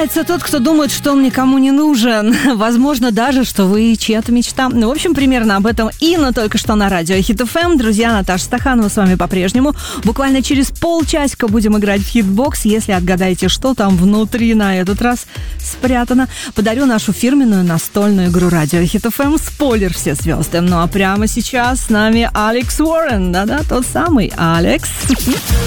Ошибается тот, кто думает, что он никому не нужен. Возможно, даже, что вы чья-то мечта. Ну, в общем, примерно об этом Инна только что на радио Хит ФМ. Друзья, Наташа Стаханова с вами по-прежнему. Буквально через полчасика будем играть в хитбокс. Если отгадаете, что там внутри на этот раз спрятано, подарю нашу фирменную настольную игру радио Хит ФМ. Спойлер, все звезды. Ну, а прямо сейчас с нами Алекс Уоррен. Да-да, тот самый Алекс.